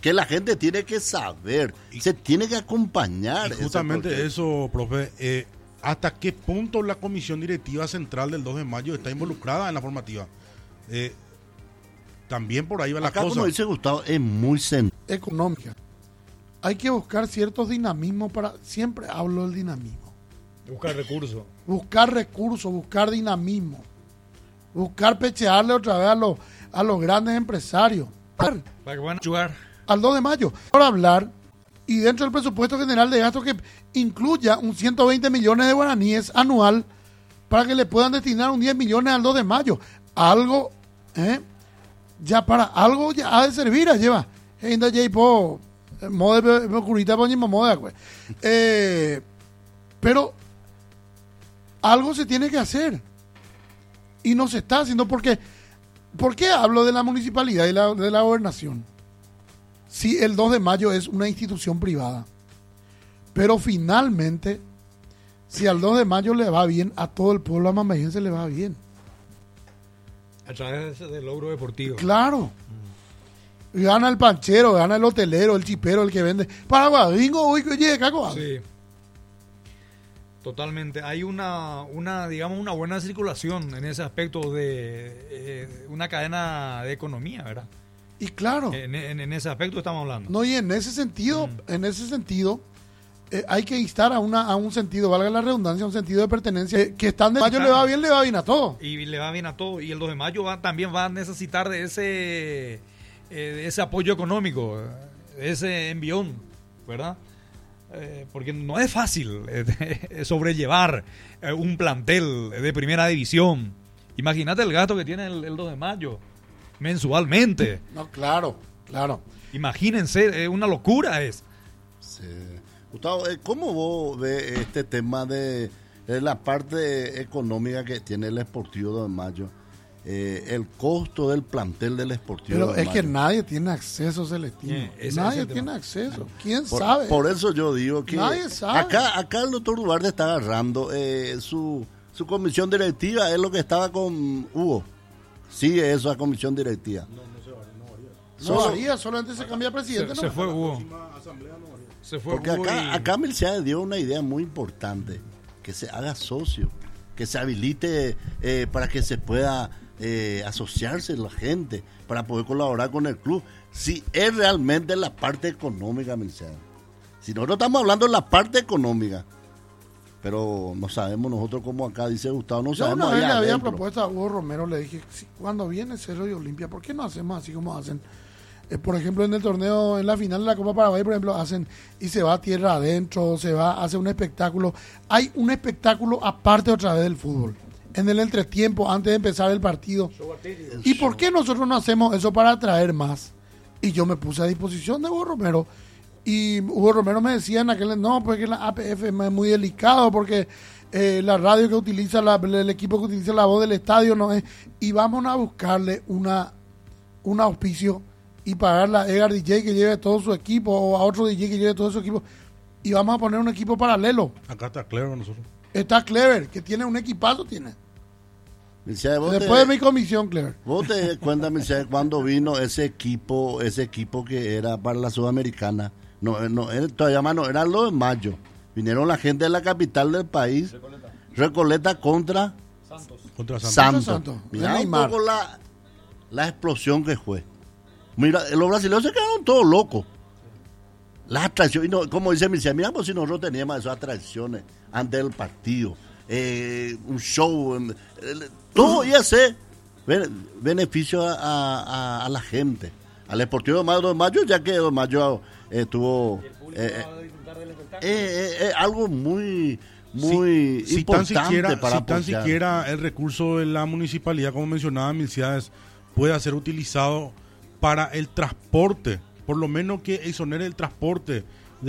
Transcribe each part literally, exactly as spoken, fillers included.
que la gente tiene que saber, y, se tiene que acompañar. Y justamente eso, profe, eh, ¿hasta qué punto la comisión directiva central del dos de mayo está involucrada en la formativa? Eh, también por ahí va la Acá, cosa. Como dice Gustavo, es muy central. Económica. Hay que buscar ciertos dinamismos para... Siempre hablo del dinamismo. Buscar recursos. Buscar recursos, buscar dinamismo. Buscar pechearle otra vez a los, a los grandes empresarios. Para que puedan jugar. Al dos de mayo. Para hablar, y dentro del presupuesto general de gasto que incluya un ciento veinte millones de guaraníes anual para que le puedan destinar un diez millones al dos de mayo. Algo, ¿eh? Ya para algo ya ha de servir, lleva. Ainda ya po mode curita poñimo moda, pues. Eh, pero algo se tiene que hacer. Y no se está haciendo porque ¿por qué hablo de la municipalidad y la, de la gobernación? Si el dos de mayo es una institución privada. Pero finalmente, si al dos de mayo le va bien, a todo el pueblo amambeyense le va bien. A través del logro deportivo. Claro. Mm. Gana el panchero, gana el hotelero, el chipero, el que vende. Paraguadingo, uy, oye, caco. Sí. Totalmente. Hay una, una, digamos, una buena circulación en ese aspecto de eh, una cadena de economía, ¿verdad? Y claro. En, en, en ese aspecto estamos hablando. No, y en ese sentido, mm. en ese sentido, eh, hay que instar a una a un sentido, valga la redundancia, un sentido de pertenencia, eh, que están de mayo le va bien, le va bien a todo. Y le va bien a todo. Y el dos de mayo va, también va a necesitar de ese, eh, de ese apoyo económico, de ese envión, ¿verdad? Eh, porque no es fácil eh, sobrellevar eh, un plantel de primera división. Imagínate el gasto que tiene el, el dos de mayo mensualmente. No, claro, claro. Imagínense, eh, una locura es. Sí. Gustavo, ¿cómo vos ves este tema de, de la parte económica que tiene el Sportivo dos de mayo? Eh, el costo del plantel del Sportivo Pero dos de es mayo. que nadie tiene acceso, Celestino. Yeah, ese, nadie ese tiene acceso. ¿Quién por, sabe? Por eso yo digo que nadie sabe. Acá, acá el doctor Duarte está agarrando eh, su, su comisión directiva, es lo que estaba con Hugo. Sigue eso a comisión directiva. No, no se varía, no varía. No Solo, varía, solamente se cambia presidente. Se, no se fue Hugo. Se fue Porque Hugo acá, y... acá Milciades dio una idea muy importante, que se haga socio, que se habilite eh, para que se pueda eh, asociarse la gente, para poder colaborar con el club, si es realmente la parte económica, Milciades. Si nosotros estamos hablando de la parte económica, pero no sabemos nosotros cómo acá dice Gustavo, no Yo sabemos. una vez ahí le había adentro. propuesto a Hugo Romero, le dije, si, cuando viene Cerro y Olimpia, ¿por qué no hacemos así como hacen? Eh, por ejemplo, en el torneo, en la final de la Copa Paraguay, por ejemplo, hacen y se va a tierra adentro, se va, hace un espectáculo. Hay un espectáculo aparte otra vez del fútbol, en el entretiempo, antes de empezar el partido. ¿Y por qué nosotros no hacemos eso para atraer más? Y yo me puse a disposición de Hugo Romero. Y Hugo Romero me decía en aquel, no, porque la A P F es muy delicado, porque eh, la radio que utiliza, la, el equipo que utiliza la voz del estadio no es. Y vamos a buscarle una un auspicio y pagarle a Edgar D J que lleve todo su equipo, o a otro D J que lleve todo su equipo, y vamos a poner un equipo paralelo. Acá está Clever nosotros. Está Clever, que tiene un equipazo, tiene. Milciades, vos Después te, de mi comisión, Clever. Vos te das cuenta, Milciades, cuando vino ese equipo, ese equipo que era para la Sudamericana, no, no, todavía más no, eran los de mayo. Vinieron la gente de la capital del país, Recoleta, Recoleta contra Santos. Contra Santos. Santos. Santos. Mirá un poco la, la explosión que fue. Mira, los brasileños se quedaron todos locos. Las atracciones, no, como dice Milciades, mira, pues si nosotros teníamos esas atracciones antes del partido, eh, un show, eh, todo iba a ser beneficio a, a, a la gente, al Sportivo de Mayo, de Mayo, ya que de Mayo eh, tuvo eh, eh, eh, eh, algo muy muy si, importante si tan siquiera, para si tan apoyar. siquiera el recurso de la municipalidad, como mencionaba Milciades, pueda ser utilizado para el transporte, por lo menos que exonere el transporte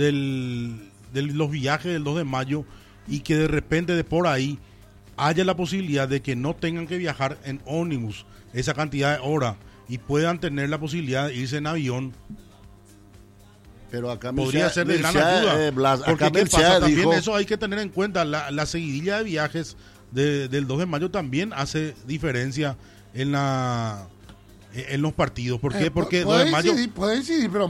del, de los viajes del dos de mayo, y que de repente de por ahí haya la posibilidad de que no tengan que viajar en ómnibus esa cantidad de horas y puedan tener la posibilidad de irse en avión. Pero acá podría Milciades, ser de gran Milciades, ayuda. eh, Blas, porque acá ¿qué pasa? Milciades También dijo, eso hay que tener en cuenta, la, la seguidilla de viajes de, del dos de mayo también hace diferencia en la en los partidos. ¿Por qué? Eh, Porque puede dos de mayo incidir, puede incidir, pero